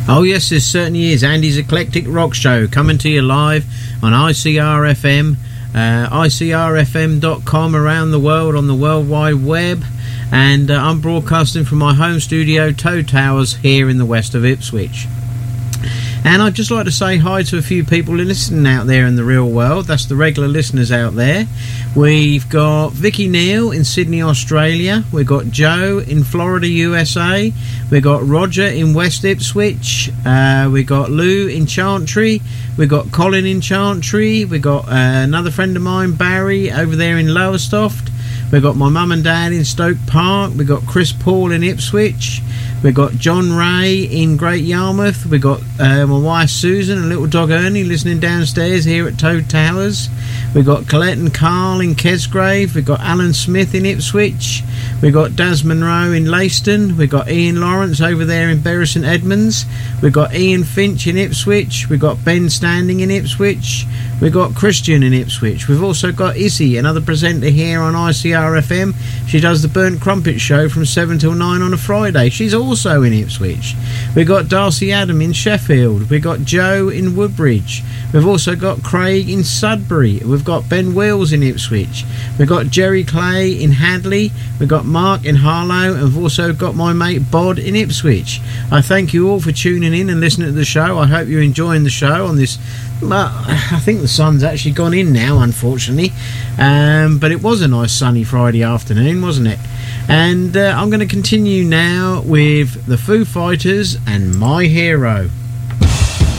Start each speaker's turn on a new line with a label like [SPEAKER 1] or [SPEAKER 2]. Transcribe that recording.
[SPEAKER 1] Oh yes, this certainly is Andy's Eclectic Rock Show, coming to you live on ICRFM, ICRFM.com, around the world on the World Wide Web, and I'm broadcasting from my home studio, Toad Towers, here in the west of Ipswich. And I'd just like to say hi to a few people listening out there in the real world. That's the regular listeners out there. We've got Vicky Neal in Sydney, Australia. We've got Joe in Florida, USA. We've got Roger in West Ipswich. We've got Lou in Chantry. We've got Colin in Chantry. We've got another friend of mine, Barry, over there in Lowestoft. We've got my mum and dad in Stoke Park. We've got Chris Paul in Ipswich. We've got John Ray in Great Yarmouth. We've got my wife Susan and little dog Ernie listening downstairs here at Toad Towers. We've got Colette and Carl in Kesgrave. We've got Alan Smith in Ipswich. We've got Daz Monroe in Leyston. We've got Ian Lawrence over there in Bury St Edmunds. We've got Ian Finch in Ipswich. We've got Ben Standing in Ipswich. We've got Christian in Ipswich. We've also got Izzy, another presenter here on ICRFM. She does the Burnt Crumpet show from 7 till 9 on a Friday. She's also in Ipswich. We've got Darcy Adam in Sheffield. We've got Joe in Woodbridge. We've also got Craig in Sudbury. We've got Ben Wills in Ipswich. We've got Jerry Clay in Hadley. We've got Mark in Harlow. And we've also got my mate Bod in Ipswich. I thank you all for tuning in and listening to the show. I hope you're enjoying the show on this. I think the sun's actually gone in now, unfortunately. But it was a nice sunny Friday afternoon, wasn't it? And I'm going to continue now with the Foo Fighters and My Hero.